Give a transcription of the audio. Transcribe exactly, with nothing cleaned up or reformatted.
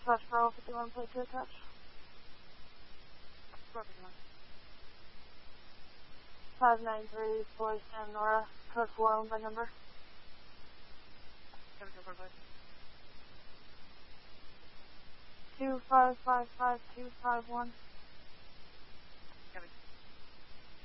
Dispatch Bravo fifty-one, plate to attach. five nine three, Boys and Nora, code four, owned by number. two five five five two five one.